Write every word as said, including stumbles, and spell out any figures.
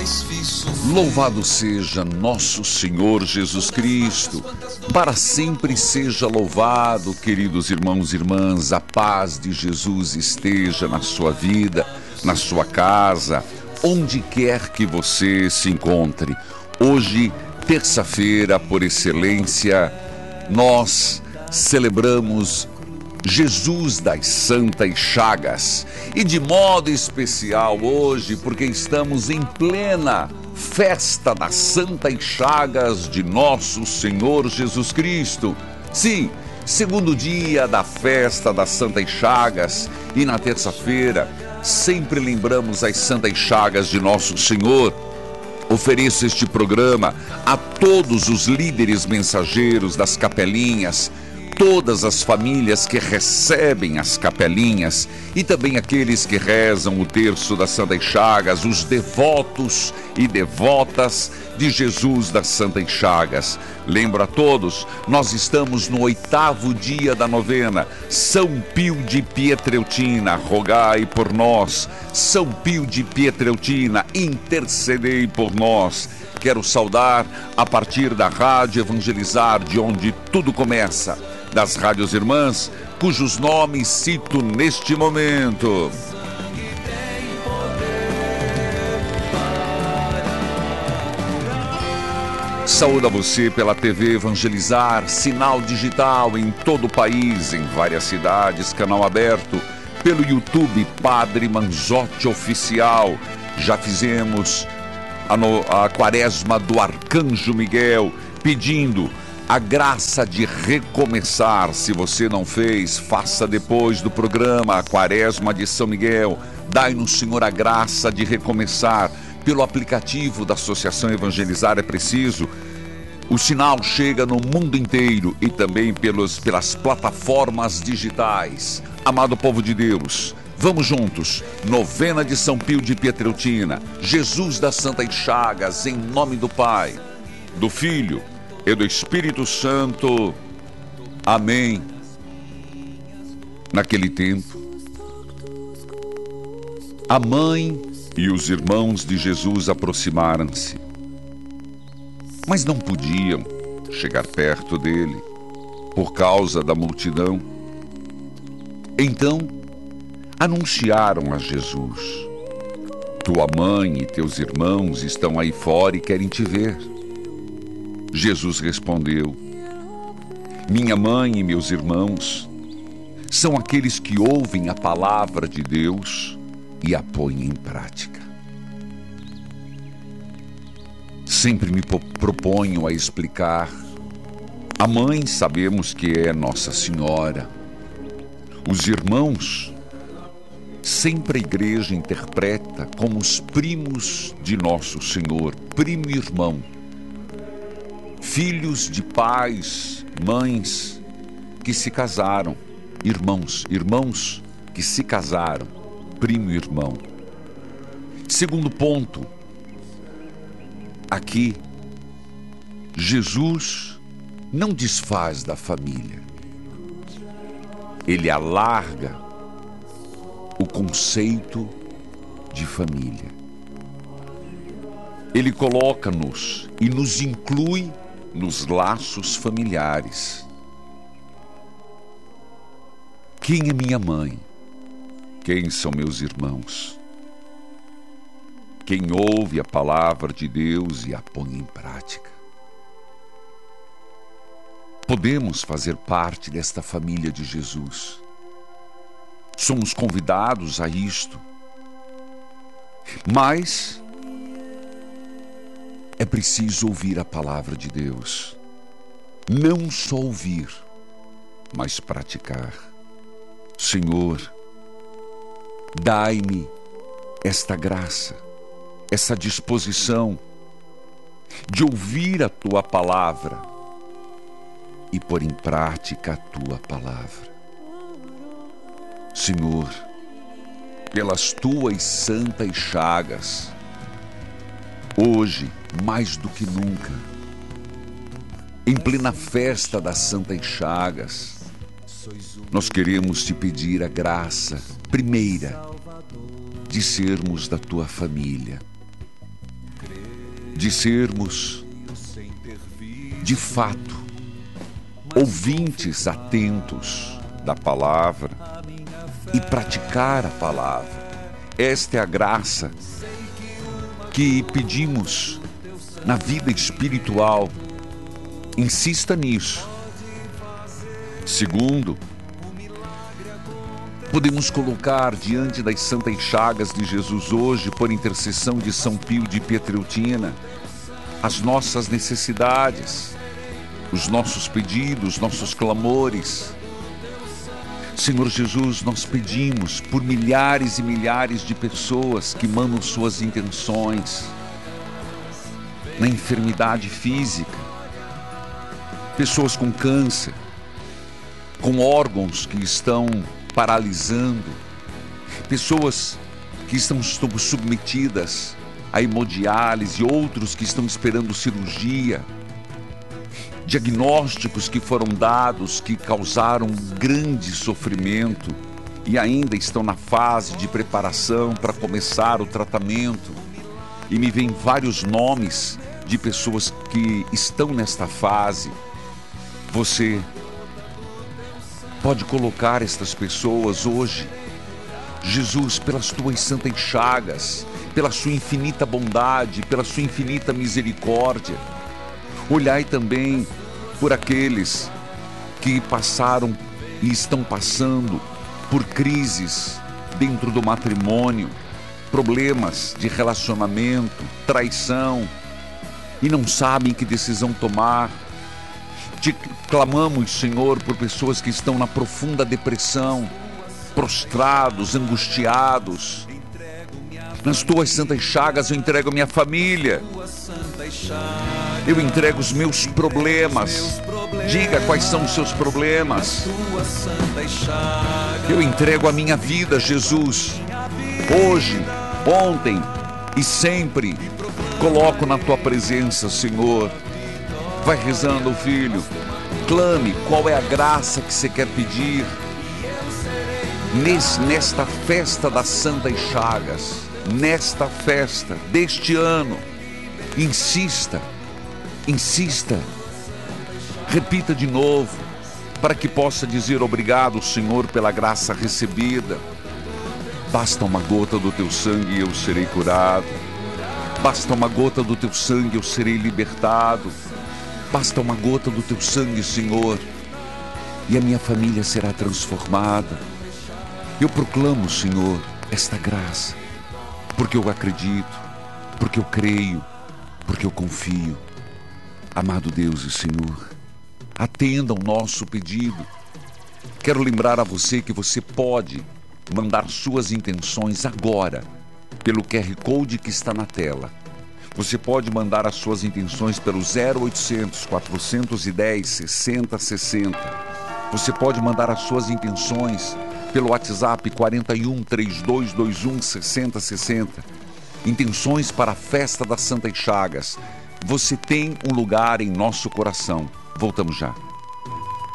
Louvado seja nosso Senhor Jesus Cristo, para sempre seja louvado, queridos irmãos e irmãs. A paz de Jesus esteja na sua vida, na sua casa, onde quer que você se encontre. Hoje, terça-feira, por excelência, nós celebramos Jesus das Santas Chagas, e de modo especial hoje, porque estamos em plena festa das Santas Chagas de nosso Senhor Jesus Cristo. Sim, segundo dia da festa das Santas Chagas, e na terça-feira sempre lembramos as Santas Chagas de nosso Senhor. Ofereço este programa a todos os líderes mensageiros das capelinhas, todas as famílias que recebem as capelinhas e também aqueles que rezam o terço das Santas Chagas, os devotos e devotas de Jesus das Santas Chagas. Lembro a todos, nós estamos no oitavo dia da novena. São Pio de Pietreutina, rogai por nós. São Pio de Pietreutina, intercedei por nós. Quero saudar a partir da Rádio Evangelizar, de onde tudo começa, das rádios irmãs, cujos nomes cito neste momento. Saúde a você pela T V Evangelizar, sinal digital em todo o país, em várias cidades, canal aberto, pelo YouTube Padre Manzotti Oficial. Já fizemos a, no, a quaresma do Arcanjo Miguel, pedindo a graça de recomeçar. Se você não fez, faça depois do programa a quaresma de São Miguel. Dai-nos, Senhor, a graça de recomeçar. Pelo aplicativo da Associação Evangelizar é preciso. O sinal chega no mundo inteiro e também pelos, pelas plataformas digitais. Amado povo de Deus, vamos juntos. Novena de São Pio de Pietreutina, Jesus das Santas Chagas, em nome do Pai, do Filho e do Espírito Santo. Amém. Naquele tempo, a mãe e os irmãos de Jesus aproximaram-se, mas não podiam chegar perto dele por causa da multidão. Então anunciaram a Jesus: tua mãe e teus irmãos estão aí fora e querem te ver. Jesus respondeu: minha mãe e meus irmãos são aqueles que ouvem a palavra de Deus e a põem em prática. Sempre me proponho a explicar. A mãe sabemos que é Nossa Senhora. Os irmãos, sempre a igreja interpreta como os primos de Nosso Senhor, primo e irmão. Filhos de pais, mães que se casaram, irmãos, irmãos que se casaram, primo e irmão. Segundo ponto, aqui, Jesus não desfaz da família. Ele alarga o conceito de família. Ele coloca-nos e nos inclui nos laços familiares. Quem é minha mãe? Quem são meus irmãos? Quem ouve a palavra de Deus e a põe em prática. Podemos fazer parte desta família de Jesus. Somos convidados a isto. Mas é preciso ouvir a palavra de Deus. Não só ouvir, mas praticar. Senhor, dai-me esta graça, essa disposição de ouvir a Tua palavra e pôr em prática a Tua palavra. Senhor, pelas Tuas santas chagas, hoje, mais do que nunca, em plena festa das Santas Chagas, nós queremos Te pedir a graça, primeira, de sermos da Tua família. de sermos, de fato, ouvintes atentos da palavra e praticar a palavra. Esta é a graça que pedimos na vida espiritual. Insista nisso. Segundo, podemos colocar diante das santas chagas de Jesus hoje, por intercessão de São Pio de Pietrelcina, as nossas necessidades, os nossos pedidos, nossos clamores. Senhor Jesus, nós pedimos por milhares e milhares de pessoas que mandam suas intenções na enfermidade física, pessoas com câncer, com órgãos que estão paralisando, pessoas que estão submetidas a hemodiálise, outros que estão esperando cirurgia, diagnósticos que foram dados que causaram grande sofrimento e ainda estão na fase de preparação para começar o tratamento. E me vêm vários nomes de pessoas que estão nesta fase. Você pode colocar estas pessoas hoje, Jesus, pelas tuas santas chagas, pela sua infinita bondade, pela sua infinita misericórdia. Olhai também por aqueles que passaram e estão passando por crises dentro do matrimônio, problemas de relacionamento, traição, e não sabem que decisão tomar. Te clamamos, Senhor, por pessoas que estão na profunda depressão, prostrados, angustiados. Nas tuas santas chagas eu entrego a minha família. Eu entrego os meus problemas. Diga quais são os seus problemas. Eu entrego a minha vida, Jesus. Hoje, ontem e sempre coloco na tua presença, Senhor. Vai rezando, filho. Clame qual é a graça que você quer pedir nesta festa das santas chagas. Nesta festa deste ano, insista, insista, repita de novo, para que possa dizer obrigado, Senhor, pela graça recebida. Basta uma gota do teu sangue e eu serei curado. Basta uma gota do teu sangue e eu serei libertado. Basta uma gota do teu sangue, Senhor, e a minha família será transformada. Eu proclamo, Senhor, esta graça, porque eu acredito, porque eu creio, porque eu confio. Amado Deus e Senhor, atenda o nosso pedido. Quero lembrar a você que você pode mandar suas intenções agora, pelo Q R Code que está na tela. Você pode mandar as suas intenções pelo zero oitocentos, quatrocentos e dez, sessenta sessenta. Você pode mandar as suas intenções pelo WhatsApp quarenta e um, trinta e dois, vinte e um, sessenta sessenta. Intenções para a festa das Santas Chagas. Você tem um lugar em nosso coração. Voltamos já.